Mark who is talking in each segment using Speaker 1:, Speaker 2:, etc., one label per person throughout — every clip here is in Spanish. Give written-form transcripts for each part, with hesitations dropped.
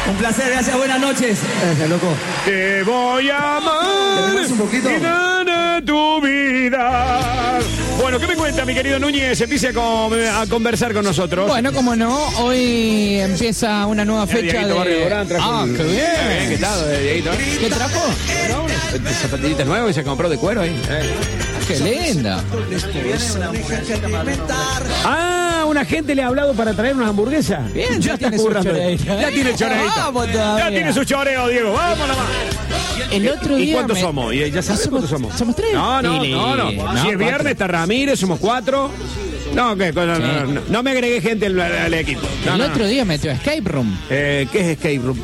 Speaker 1: Un placer, gracias, buenas noches. Loco.
Speaker 2: Te voy a amar
Speaker 1: un poquito.
Speaker 2: y dar tu vida. Bueno, ¿qué me cuenta mi querido Núñez? Empiece a conversar con nosotros.
Speaker 3: Bueno, como no, hoy empieza una nueva fecha
Speaker 2: Dieguito Barrio
Speaker 3: de...
Speaker 2: Durán trajo
Speaker 3: Ah,
Speaker 2: un-
Speaker 3: qué bien.
Speaker 2: ¿Qué tal, Dieguito?
Speaker 3: ¿Qué trajo?
Speaker 2: Zapatillitas nuevas y se compró de cuero ahí.
Speaker 3: Qué linda.
Speaker 2: Ah, una gente le ha hablado para traer unas hamburguesas.
Speaker 3: Bien, ya
Speaker 2: está
Speaker 3: tiene su
Speaker 2: currando.
Speaker 3: choreito.
Speaker 2: Ya tiene choreito.
Speaker 3: Vamos todavía.
Speaker 2: Ya tiene su choreo, Diego. Vamos nomás.
Speaker 3: El otro día...
Speaker 2: ¿Y cuántos somos? ¿Y ya sabes cuántos somos?
Speaker 3: ¿Somos tres?
Speaker 2: No.
Speaker 3: Sí,
Speaker 2: Si es viernes, está Ramírez, somos 4. No, ¿qué? No me agregué gente al equipo.
Speaker 3: El otro día metió Escape Room.
Speaker 2: ¿Qué es Escape Room?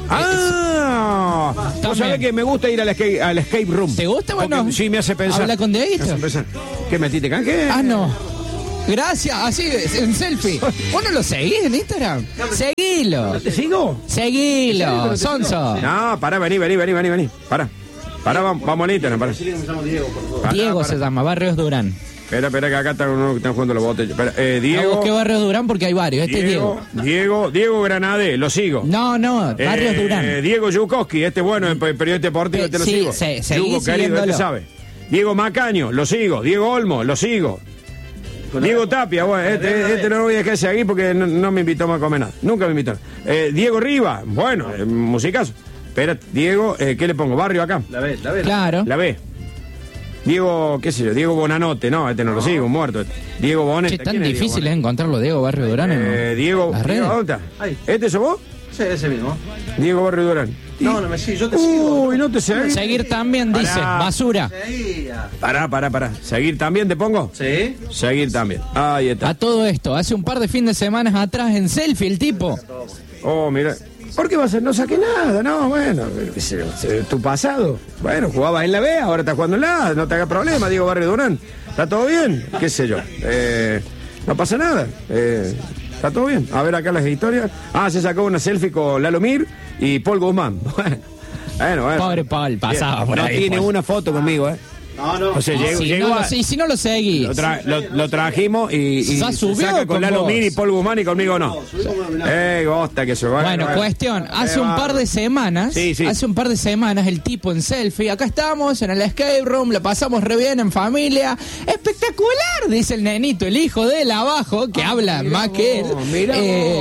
Speaker 2: Vos
Speaker 3: También.
Speaker 2: sabés que me gusta ir al escape Room.
Speaker 3: ¿Te gusta? Bueno,
Speaker 2: Porque sí, me hace pensar.
Speaker 3: habla con Dieguito.
Speaker 2: Me hace pensar. ¿Qué metiste canje?
Speaker 3: Ah, no. Gracias, así, en selfie. ¿Vos no lo seguís en Instagram? Seguilo.
Speaker 2: ¿Te sigo?
Speaker 3: Seguilo, Sonso.
Speaker 2: No, pará, vení. Pará, vamos al Instagram, pará.
Speaker 3: Diego
Speaker 2: Pará.
Speaker 3: se llama, Barrios Durán.
Speaker 2: Espera, que acá están jugando los botellos. Espera, Diego.
Speaker 3: ¿Qué Barrios Durán? Porque hay varios. Este es Diego.
Speaker 2: Diego Granade, lo sigo.
Speaker 3: No, Barrios Durán.
Speaker 2: Diego Yukowski, bueno, el periodista deportivo, te lo
Speaker 3: Sí,
Speaker 2: sigo.
Speaker 3: seguí
Speaker 2: Yugo, querido,
Speaker 3: siguiéndolo.
Speaker 2: este sabe. Diego Macaño, lo sigo. Diego Olmo, lo sigo. Diego Tapia, bueno, este no lo voy a dejar seguir porque no me invitó más a comer nada. Nunca me invitó. Diego Rivas, bueno, musicazo. Espera, Diego, ¿qué le pongo? Barrio acá.
Speaker 1: La ves.
Speaker 3: Claro.
Speaker 2: La B. Diego, qué sé yo, Diego Bonanote, no, no lo sigo, muerto. Diego Bonete.
Speaker 3: Che, tan
Speaker 2: ¿Quién es
Speaker 3: difícil
Speaker 2: Diego
Speaker 3: es encontrarlo, Diego Barrio Durán. en
Speaker 2: Diego,
Speaker 3: las redes.
Speaker 2: ¿dónde está?
Speaker 1: Ahí.
Speaker 2: ¿Este sos vos?
Speaker 1: Sí, ese mismo.
Speaker 2: Diego Barrio Durán.
Speaker 1: No me sigue, yo te sigo.
Speaker 2: Uy, no te seguís.
Speaker 3: Seguir también, dice.
Speaker 2: Pará.
Speaker 3: Basura.
Speaker 2: Pará. ¿Seguir también te pongo?
Speaker 1: Sí.
Speaker 2: Seguir también. Ahí
Speaker 3: A
Speaker 2: está.
Speaker 3: todo esto, hace un par de fines de semana atrás en selfie el tipo.
Speaker 2: Oh, mira. ¿Por qué va a ser? No saqué nada, no, bueno. qué sé yo, tu pasado. Bueno, jugabas en la B, ahora estás jugando en la A. No te hagas problema, Diego Barrio Durán. ¿Está todo bien? ¿Qué sé yo? No pasa nada. Está todo bien. A ver acá las historias. Se sacó una selfie con Lalo Mir y Paul Guzmán. Bueno.
Speaker 3: Pobre Paul, pasaba por
Speaker 2: no
Speaker 3: ahí.
Speaker 2: tiene
Speaker 3: Paul.
Speaker 2: una foto conmigo,
Speaker 1: No.
Speaker 2: O sea,
Speaker 3: Si no lo seguís.
Speaker 2: lo trajimos y
Speaker 3: Ya
Speaker 2: se
Speaker 3: subió
Speaker 2: saca con
Speaker 3: con
Speaker 2: Lalo
Speaker 3: vos.
Speaker 2: Mir y Paul Guzmán y conmigo no. Gosta que se va.
Speaker 3: Bueno, cuestión, hace un par de semanas,
Speaker 2: Sí.
Speaker 3: hace un par de semanas el tipo en selfie, acá estamos en el escape room, la pasamos re bien en familia, espectacular, dice el nenito, el hijo de él abajo, que habla más que él,
Speaker 2: mirá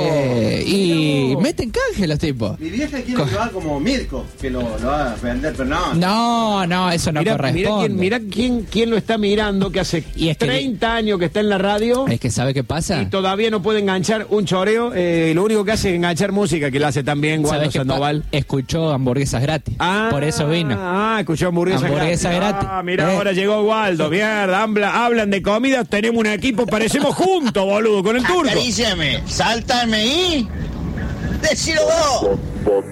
Speaker 3: y meten canje los tipos.
Speaker 1: Mi vieja quiere que va como Mirko, que lo va a vender, pero no.
Speaker 3: No, eso no corresponde.
Speaker 2: Mira quién lo está mirando, que hace
Speaker 3: Y es que
Speaker 2: 30 años que está en la radio
Speaker 3: Es que ¿sabe qué pasa?
Speaker 2: y todavía no puede enganchar un choreo. Lo único que hace es enganchar música, que la hace también Waldo
Speaker 3: ¿Sabes qué
Speaker 2: Sandoval.
Speaker 3: escuchó hamburguesas gratis, por eso vino.
Speaker 2: Escuchó hamburguesa
Speaker 3: gratis.
Speaker 2: Mira, ahora llegó Waldo, mierda, hablan de comida, tenemos un equipo, parecemos juntos, boludo, con el turco.
Speaker 4: Acaríciame, sáltame y... ¡Decilo vos!